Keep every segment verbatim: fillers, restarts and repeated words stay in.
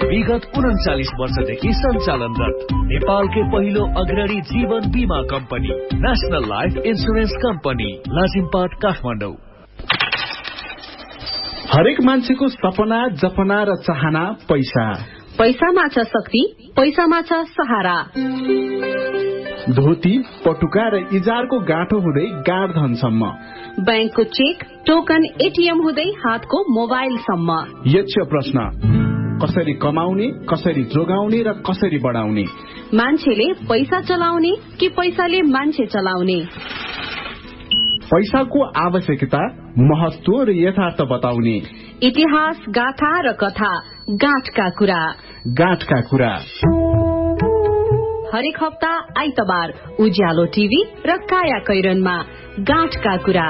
विगत उन्चालिस वर्षदेखि सञ्चालनरत नेपालकै पहिलो अग्रणी जीवन बीमा company national life insurance company Lazimpat Kathmandu. हरेक मान्छेको सपना जपना र चाहना पैसा। पैसामा छ शक्ति, पैसामा छ सहारा। धोती पटुका र इजारको गाँठो हुँदै गाड धनसम्म, बैंकको चेक टोकन एटीएम हुँदै हातको मोबाइलसम्म। यक्ष प्रश्न, कसरी कमाउने, कसरी जोगाउने र कसरी बढाउने? मान्छेले पैसा चलाउने कि पैसाले मान्छे चलाउने? पैसाको आवश्यकता, महत्व र यथार्थ बताउने। इतिहास, गाथा र कथा, गाँठका कुरा। गाँठका कुरा हरेक हप्ता आइतबार उज्यालो टिभी र काया कैरनमा गाँठका कुरा।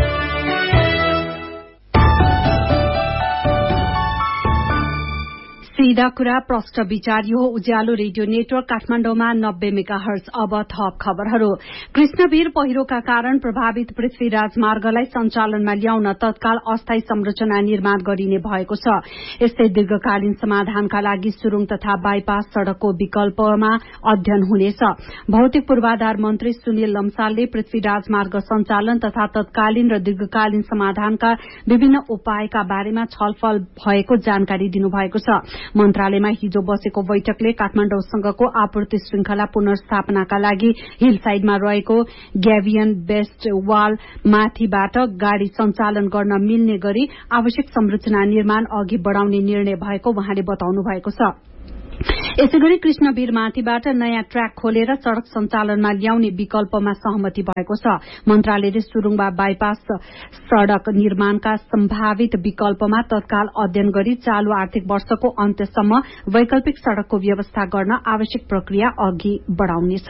सीधा कुरा प्रष्ट विचार यो उज्यालो रेडियो नेटवर्क काठमाडौँमा नब्बे मेगा हर्ज। अब थप खबरहरू। कृष्णवीर पहिरोका कारण प्रभावित पृथ्वी राजमार्गलाई सञ्चालनमा ल्याउन तत्काल अस्थायी संरचना निर्माण गरिने भएको छ। यस्तै दीर्घकालीन समाधानका लागि सुरुङ तथा बाइपास सड़कको विकल्पमा अध्ययन हुनेछ। भौतिक पूर्वाधार मन्त्री सुनिल लम्सालले पृथ्वी राजमार्ग सञ्चालन तथा तत्कालीन र दीर्घकालीन समाधानका विभिन्न उपायका बारेमा छलफल भएको जानकारी दिनुभएको छ। मन्त्रालयमा हिजो बसेको बैठकले काठमाडौँसँगको आपूर्ति श्रृंखला पुनर्स्थापनाका लागि हिल साइडमा रहेको ग्याभियन बेस्ट वाल माथिबाट गाड़ी सञ्चालन गर्न मिल्ने गरी आवश्यक संरचना निर्माण अघि बढ़ाउने निर्णय भएको उहाँले बताउनु भएको छ। यसैगरी कृष्णवीर माथिबाट नयाँ ट्र्याक खोलेर सड़क सञ्चालनमा ल्याउने विकल्पमा सहमति भएको छ। मन्त्रालयले सुरुङमा बाइपास सड़क निर्माणका सम्भावित विकल्पमा तत्काल अध्ययन गरी चालू आर्थिक वर्षको अन्त्यसम्म वैकल्पिक सड़कको व्यवस्था गर्न आवश्यक प्रक्रिया अघि बढ़ाउनेछ।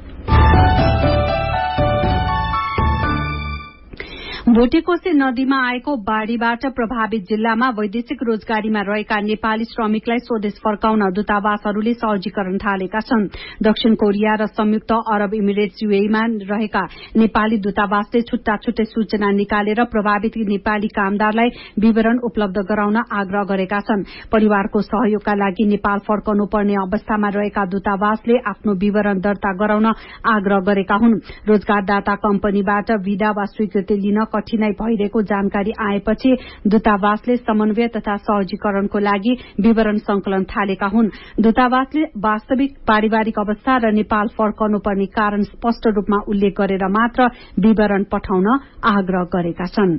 भोटेकोसे नदीमा आएको बाढ़ीबाट प्रभावित जिल्लामा वैदेशिक रोजगारीमा रहेका नेपाली श्रमिकलाई स्वदेश फर्काउन दूतावासहरूले सहजीकरण थालेका छन्। दक्षिण कोरिया र संयुक्त अरब इमिरेट्स यूएईमा रहेका नेपाली दूतावासले छुट्टा छुट्टै सूचना निकालेर प्रभावित नेपाली कामदारलाई विवरण उपलब्ध गराउन आग्रह गरेका छन्। परिवारको सहयोगका लागि नेपाल फर्कनु पर्ने अवस्थामा रहेका दूतावासले आफ्नो विवरण दर्ता गराउन आग्रह गरेका हुन्। रोजगारदाता कम्पनीबाट विदा वा स्वीकृति लिन कठिनाई भइरहेको जानकारी आएपछि दूतावासले समन्वय तथा सहजीकरणको लागि विवरण संकलन थालेका हुन्। दूतावासले वास्तविक पारिवारिक अवस्था र नेपाल फर्कनुपर्ने कारण स्पष्ट रूपमा उल्लेख गरेर मात्र विवरण पठाउन आग्रह गरेका छन्।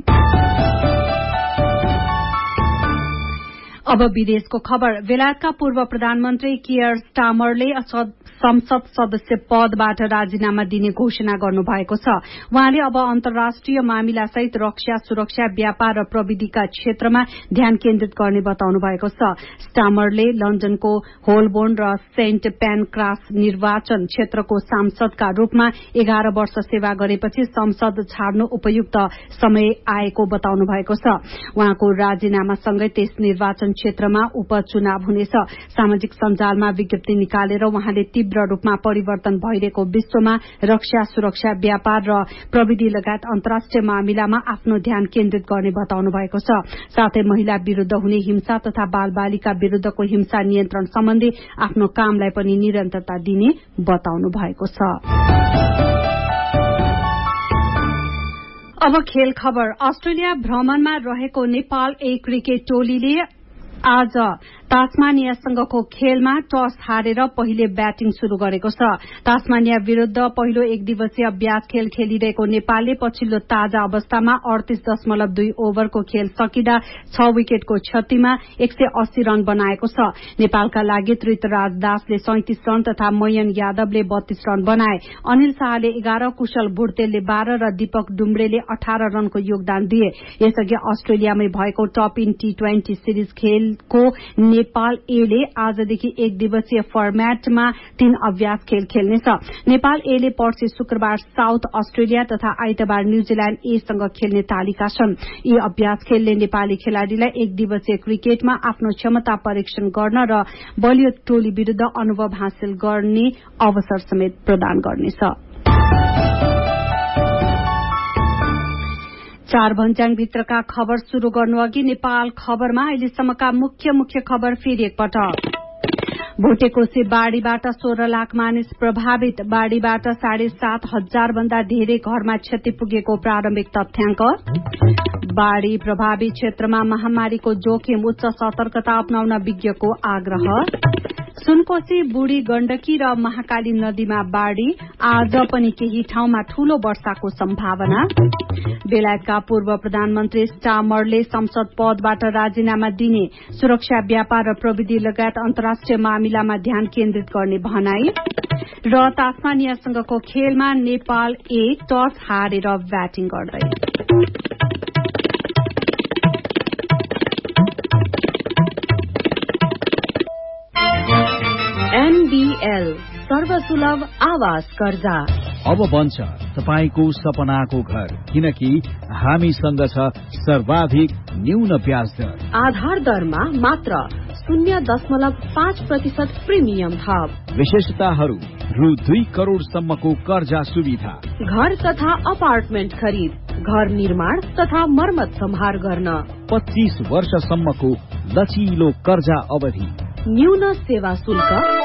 अब विदेशको खबर। बेलायतका पूर्व प्रधानमन्त्री कियर स्टामरले संसद सदस्य पदबाट राजीनामा दिने घोषणा गर्नुभएको छ। उहाँले अब अन्तर्राष्ट्रिय मामिला सहित रक्षा, सुरक्षा, व्यापार र प्रविधिका क्षेत्रमा ध्यान केन्द्रित गर्ने बताउनु भएको छ। स्टामरले लन्डनको होलबोर्न र सेन्ट प्यानक्रास निर्वाचन क्षेत्रको सांसदका रूपमा एघार वर्ष सेवा गरेपछि संसद छाड्नु उपयुक्त समय आएको बताउनु भएको छ। उहाँको राजीनामासँगै त्यस निर्वाचन क्षेत्रमा उपचुनाव हुनेछ। सामाजिक सञ्जालमा विज्ञप्ति निकालेर उहाँले तीव्र रूपमा परिवर्तन भइरहेको विश्वमा रक्षा, सुरक्षा, व्यापार र प्रविधि लगायत अन्तर्राष्ट्रिय मामिलामा आफ्नो ध्यान केन्द्रित गर्ने बताउनु भएको छ। साथै महिला विरूद्ध हुने हिंसा तथा बाल बालिका विरूद्धको हिंसा नियन्त्रण सम्बन्धी आफ्नो कामलाई पनि निरन्तरता दिने बताउनु भएको छ। अब खेल खबर। अस्ट्रेलिया भ्रमणमा रहेको नेपाल ए क्रिकेट टोलीले आज तास्मानियासँगको खेलमा टस हारेर पहिले ब्याटिङ शुरू गरेको छ। तास्मानिया विरूद्ध पहिलो एक दिवसीय अभ्यास खेल खेलिरहेको नेपालले पछिल्लो ताजा अवस्थामा अडतीस दशमलव दुई ओभरको खेल सकिँदा छ विकेटको क्षतिमा एक सय अस्सी रन बनाएको छ। नेपालका लागि त्रितराज दासले सैंतिस रन तथा मयन यादवले बत्तीस रन बनाए। अनिल शाहले एघार, कुशल भुर्तेलले बाह्र र दीपक डुम्रेले अठार रनको योगदान दिए। यसअघि अस्ट्रेलियामै भएको top in T twenty series खेलको नेपाल एले आजदेखि एक दिवसीय फर्मेटमा तीन अभ्यास खेल खेल्नेछ। नेपाल एले पर्सि शुक्रबार साउथ अस्ट्रेलिया तथा आइतबार न्यूजील्याण्ड ए सँग खेल्ने तालिका छन्। यी अभ्यास खेलले नेपाली खेलाड़ीलाई एक दिवसीय क्रिकेटमा आफ्नो क्षमता परीक्षण गर्न र बलियो टोली विरूद्ध अनुभव हासिल गर्ने अवसर समेत प्रदान गर्नेछ। चार भन्ज्याङ भित्रका खबर शुरू गर्नु अघि नेपाल खबरमा अहिलेसम्मका मुख्य मुख्य खबर फेरि एकपटक। भोटेकोशी बाढ़ीबाट सोह्र लाख मानिस प्रभावित। बाढ़ीबाट साढे सात हजार भन्दा धेरै घरमा क्षति पुगेको प्रारम्भिक तथ्याङ्क। बाढ़ी प्रभावित क्षेत्रमा महामारीको जोखिम, उच्च सतर्कता अपनाउन विज्ञको आग्रह। सुनकोशी, बुढी गण्डकी र महाकाली नदीमा बाढ़ी, आज पनि केही ठाउँमा ठूलो वर्षाको सम्भावना। बेलायतका पूर्व प्रधानमन्त्री स्टामरले संसद पदबाट राजीनामा दिने, सुरक्षा, व्यापार र प्रविधि लगायत अन्तर्राष्ट्रिय मामिलामा ध्यान केन्द्रित गर्ने भनाई। र तास्मानियासँगको खेलमा नेपाल एक टस हारेर ब्याटिङ गर्दै। एनबीएल सर्वसुलभ आवास कर्जा अब बन्छ तपाईको सपनाको घर, किनकि हामीसँग छ सर्वाधिक न्यून ब्याज दर। आधार दरमा मात्र शून्य दशमलव पाँच प्रतिशत प्रिमियम थप। विशेषताहरू रु दुई करोड़सम्मको कर्जा सुविधा। घर तथा अपार्टमेन्ट खरिद, घर निर्माण तथा मर्मत सम्हार गर्न। पच्चीस वर्षसम्मको लचिलो कर्जा अवधि। न्यून सेवा शुल्क